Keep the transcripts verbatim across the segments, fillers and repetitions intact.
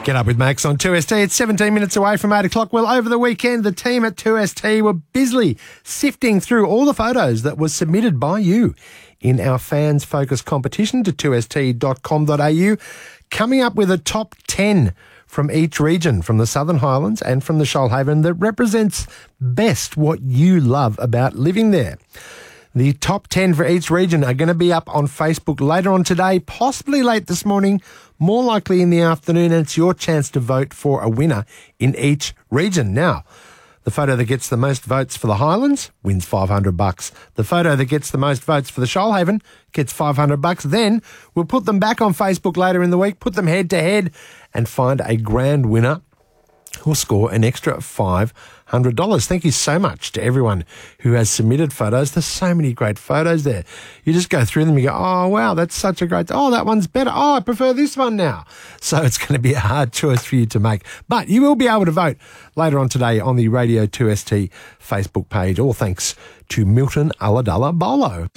Get up with Max on two S T. It's seventeen minutes away from eight o'clock. Well, over the weekend, the team at two S T were busily sifting through all the photos that were submitted by you in our Fans Focus competition to two S T dot com dot a u, coming up with a top ten from each region, from the Southern Highlands and from the Shoalhaven, that represents best what you love about living there. The top ten for each region are going to be up on Facebook later on today, possibly late this morning, more likely in the afternoon, and it's your chance to vote for a winner in each region. Now, the photo that gets the most votes for the Highlands wins five hundred bucks. The photo that gets the most votes for the Shoalhaven gets five hundred bucks. Then we'll put them back on Facebook later in the week, put them head to head, and find a grand winner who'll score an extra five hundred dollars. Thank you so much to everyone who has submitted photos. There's so many great photos there. You just go through them and you go, oh, wow, that's such a great... Oh, that one's better. Oh, I prefer this one now. So it's going to be a hard choice for you to make. But you will be able to vote later on today on the Radio two S T Facebook page. All thanks to Milton Ulladulla Bolo.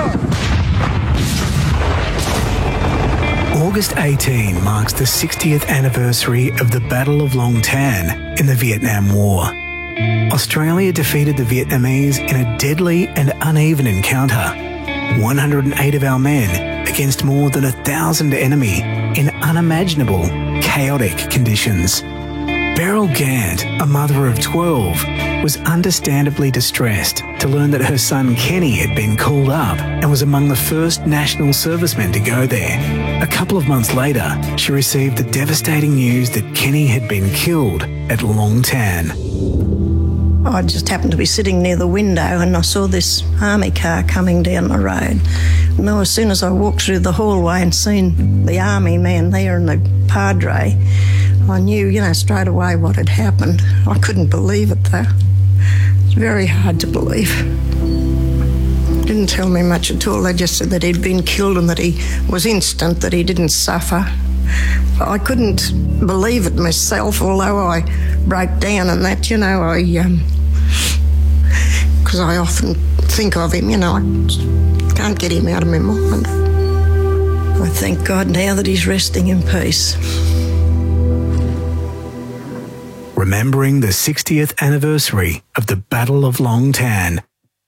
August eighteenth marks the sixtieth anniversary of the Battle of Long Tan in the Vietnam War. Australia defeated the Vietnamese in a deadly and uneven encounter. one hundred eight of our men against more than a thousand enemy in unimaginable, chaotic conditions. Beryl Gant, a mother of twelve, was understandably distressed to learn that her son Kenny had been called up and was among the first national servicemen to go there. A couple of months later, she received the devastating news that Kenny had been killed at Long Tan. I just happened to be sitting near the window and I saw this army car coming down the road. And as soon as I walked through the hallway and seen the army man there and the padre, I knew, you know, straight away what had happened. I couldn't believe it, though. It's very hard to believe. Didn't tell me much at all. They just said that he'd been killed and that he was instant, that he didn't suffer. I couldn't believe it myself, although I broke down and that, you know, I... Because um, I often think of him, you know, I can't get him out of my mind. I thank God now that he's resting in peace. Remembering the sixtieth anniversary of the Battle of Long Tan,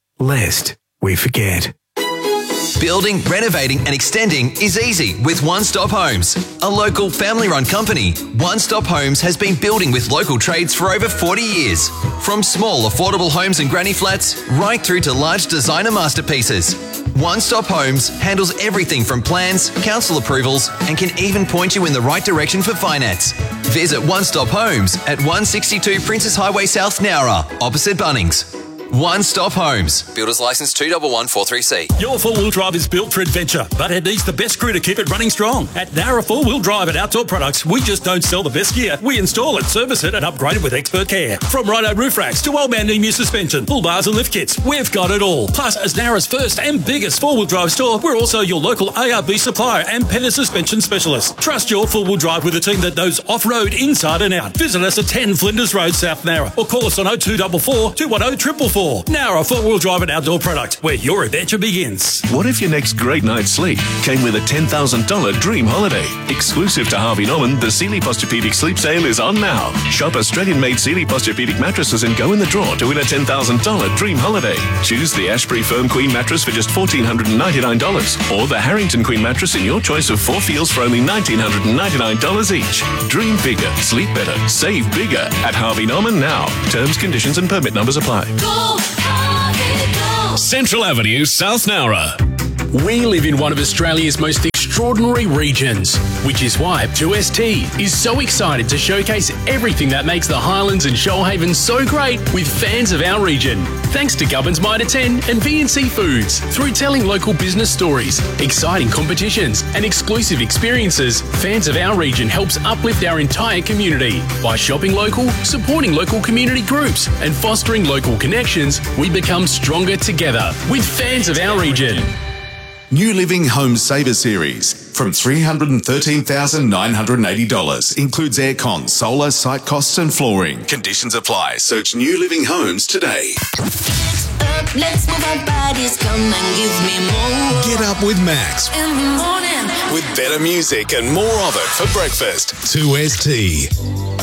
lest we forget. Building, renovating and extending is easy with One Stop Homes. A local family-run company, One Stop Homes has been building with local trades for over forty years. From small, affordable homes and granny flats, right through to large designer masterpieces. One Stop Homes handles everything from plans, council approvals, and can even point you in the right direction for finance. Visit One Stop Homes at one sixty-two Princess Highway South, Nowra, opposite Bunnings. One Stop Homes. Builders License two one one four three C. Your four-wheel drive is built for adventure, but it needs the best crew to keep it running strong. At Nowra Four-Wheel Drive and Outdoor Products, we just don't sell the best gear. We install it, service it, and upgrade it with expert care. From ride-out roof racks to old man new suspension, pull bars and lift kits, we've got it all. Plus, as Nowra's first and biggest four-wheel drive store, we're also your local A R B supplier and Penner suspension specialist. Trust your four-wheel drive with a team that knows off-road inside and out. Visit us at ten Flinders Road, South Nowra, or call us on oh two four four, two one oh, four four four. Nowra Four-Wheel Drive and Outdoor Product, where your adventure begins. What if your next great night's sleep came with a ten thousand dollars dream holiday? Exclusive to Harvey Norman, the Sealy Posturepedic Sleep Sale is on now. Shop Australian-made Sealy Posturepedic mattresses and go in the draw to win a ten thousand dollars dream holiday. Choose the Ashbury Firm Queen mattress for just one thousand four hundred ninety-nine dollars or the Harrington Queen mattress in your choice of four feels for only one thousand nine hundred ninety-nine dollars each. Dream bigger, sleep better, save bigger at Harvey Norman now. Terms, conditions and permit numbers apply. Go, Harvey, go. Central Avenue, South Nowra. We live in one of Australia's most extraordinary regions, which is why two S T is so excited to showcase everything that makes the Highlands and Shoalhaven so great with fans of our region. Thanks to Gubbins Mitre ten and V and C Foods. Through telling local business stories, exciting competitions and exclusive experiences, fans of our region helps uplift our entire community. By shopping local, supporting local community groups and fostering local connections, we become stronger together with fans of our region. New Living Home Saver Series from three hundred thirteen thousand nine hundred eighty dollars. Includes aircon, solar, site costs and flooring. Conditions apply. Search New Living Homes today. up, let's move our bodies. Come and give me more. Get up with Max. In the morning. With better music and more of it for breakfast. two S T.